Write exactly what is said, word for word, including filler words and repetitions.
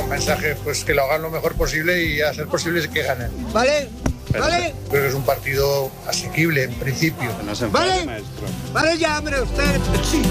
mensaje, pues que lo hagan lo mejor posible y a ser posible que ganen. ¿Vale? Pero ¿Vale? Creo que es un partido asequible en principio. No se enfade, ¿Vale? maestro. Vale, ya, hombre, usted.